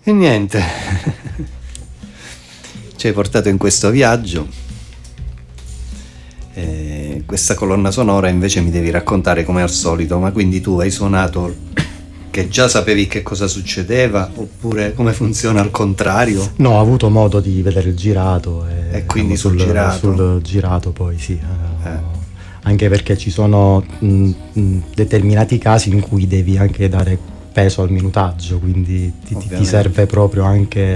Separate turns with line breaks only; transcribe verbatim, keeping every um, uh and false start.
E niente, ci hai portato in questo viaggio. E questa colonna sonora invece mi devi raccontare come al solito, ma quindi tu hai suonato che già sapevi che cosa succedeva, oppure come funziona al contrario?
No, ho avuto modo di vedere il girato e,
e quindi
diciamo,
sul,
sul
girato
sul girato poi sì,
eh.
eh. Anche perché ci sono mh, mh, determinati casi in cui devi anche dare peso al minutaggio, quindi ti, ti serve proprio anche